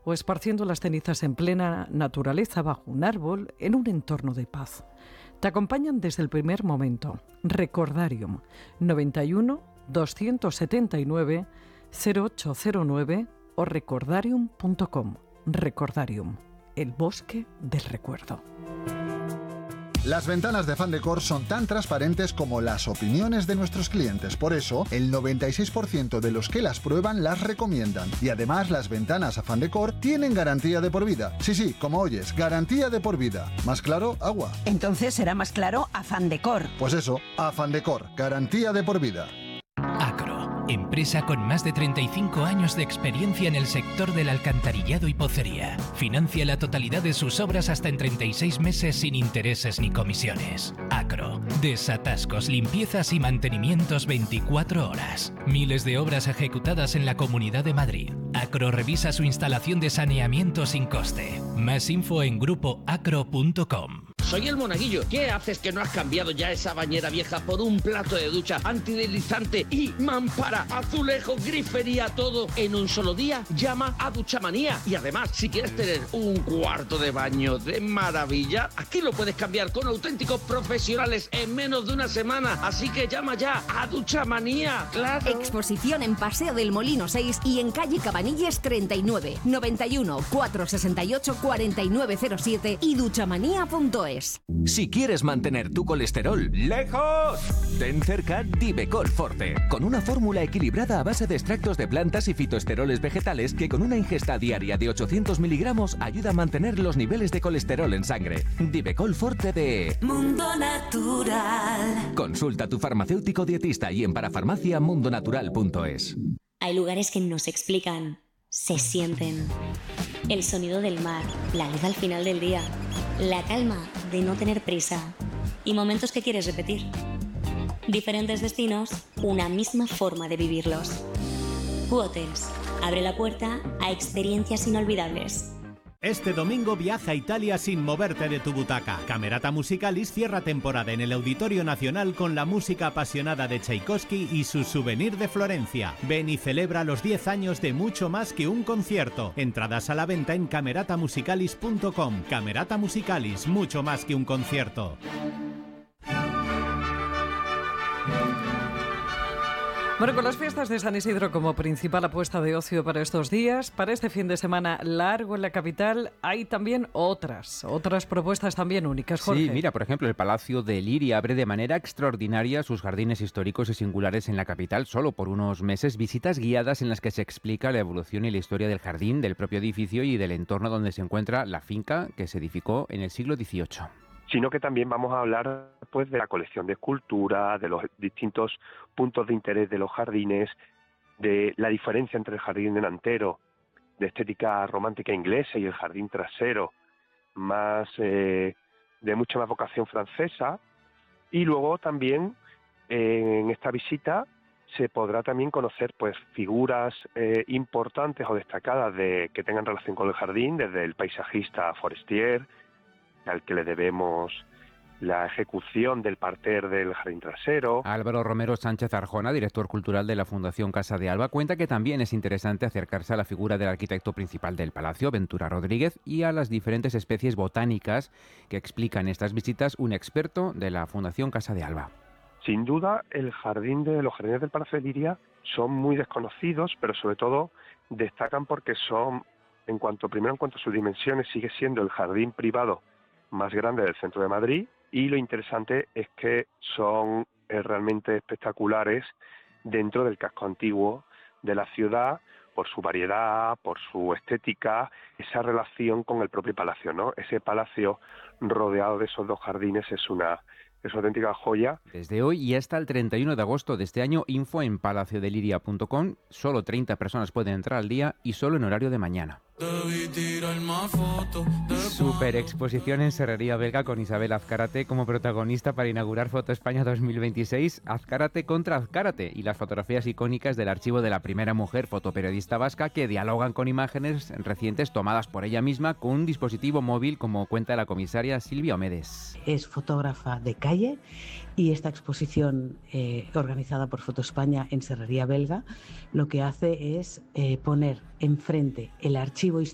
o esparciendo las cenizas en plena naturaleza bajo un árbol en un entorno de paz. Te acompañan desde el primer momento. Recordarium 91 279 0809 o recordarium.com. Recordarium, el bosque del recuerdo. Las ventanas de Fandecor son tan transparentes como las opiniones de nuestros clientes. Por eso, el 96% de los que las prueban las recomiendan. Y además, las ventanas Fandecor tienen garantía de por vida. Sí, como oyes, garantía de por vida. ¿Más claro? Agua. Entonces será más claro Fandecor. Pues eso, Fandecor, garantía de por vida. Acro, empresa con más de 35 años de experiencia en el sector del alcantarillado y pocería. Financia la totalidad de sus obras hasta en 36 meses sin intereses ni comisiones. Acro, desatascos, limpiezas y mantenimientos 24 horas. Miles de obras ejecutadas en la Comunidad de Madrid. Acro revisa su instalación de saneamiento sin coste. Más info en grupoacro.com. Soy el Monaguillo. ¿Qué haces que no has cambiado ya esa bañera vieja por un plato de ducha antideslizante y mampara, azulejo, grifería, todo en un solo día? Llama a Duchamanía. Y además, si quieres tener un cuarto de baño de maravilla, aquí lo puedes cambiar con auténticos profesionales en menos de una semana. Así que llama ya a Duchamanía. ¡Claro! Exposición en Paseo del Molino 6 y en calle Cabanilles 39, 91 468 4907 y duchamanía.es. Si quieres mantener tu colesterol lejos, ten cerca Divecol Forte, con una fórmula equilibrada a base de extractos de plantas y fitoesteroles vegetales que con una ingesta diaria de 800 miligramos ayuda a mantener los niveles de colesterol en sangre. Divecol Forte de Mundo Natural. Consulta a tu farmacéutico dietista y en parafarmaciamundonatural.es. Hay lugares que no se explican, se sienten. El sonido del mar, la luz al final del día, la calma de no tener prisa y momentos que quieres repetir. Diferentes destinos, una misma forma de vivirlos. Hotels abre la puerta a experiencias inolvidables. Este domingo viaja a Italia sin moverte de tu butaca. Camerata Musicalis cierra temporada en el Auditorio Nacional con la música apasionada de Tchaikovsky y su souvenir de Florencia. Ven y celebra los 10 años de mucho más que un concierto. Entradas a la venta en cameratamusicalis.com. Camerata Musicalis, mucho más que un concierto. Bueno, con las fiestas de San Isidro como principal apuesta de ocio para estos días, para este fin de semana largo en la capital, hay también otras propuestas también únicas, Jorge. Sí, mira, por ejemplo, el Palacio de Liria abre de manera extraordinaria sus jardines históricos y singulares en la capital, solo por unos meses, visitas guiadas en las que se explica la evolución y la historia del jardín, del propio edificio y del entorno donde se encuentra la finca que se edificó en el siglo XVIII. Sino que también vamos a hablar pues de la colección de escultura, de los distintos puntos de interés de los jardines, de la diferencia entre el jardín delantero, de estética romántica inglesa y el jardín trasero, de mucha más vocación francesa. Y luego también en esta visita se podrá también conocer pues figuras importantes o destacadas que tengan relación con el jardín, desde el paisajista Forestier, al que le debemos la ejecución del parterre del jardín trasero. Álvaro Romero Sánchez Arjona, director cultural de la Fundación Casa de Alba, cuenta que también es interesante acercarse a la figura del arquitecto principal del palacio, Ventura Rodríguez, y a las diferentes especies botánicas que explica en estas visitas un experto de la Fundación Casa de Alba. Sin duda, los jardines del Palacio de Liria son muy desconocidos, pero sobre todo destacan porque son, en cuanto a sus dimensiones, sigue siendo el jardín privado más grande del centro de Madrid, y lo interesante es que son realmente espectaculares dentro del casco antiguo de la ciudad, por su variedad, por su estética, esa relación con el propio palacio, ¿no? Ese palacio rodeado de esos dos jardines es una auténtica joya. Desde hoy y hasta el 31 de agosto de este año, info en palaciodeliria.com. Solo 30 personas pueden entrar al día y solo en horario de mañana. Super exposición en Serrería Belga con Isabel Azcárate como protagonista para inaugurar Foto España 2026, Azcárate contra Azcárate, y las fotografías icónicas del archivo de la primera mujer fotoperiodista vasca que dialogan con imágenes recientes tomadas por ella misma con un dispositivo móvil, como cuenta la comisaria Silvia Omedes. Es fotógrafa de calle y esta exposición organizada por Foto España en Serrería Belga lo que hace es poner enfrente el archivo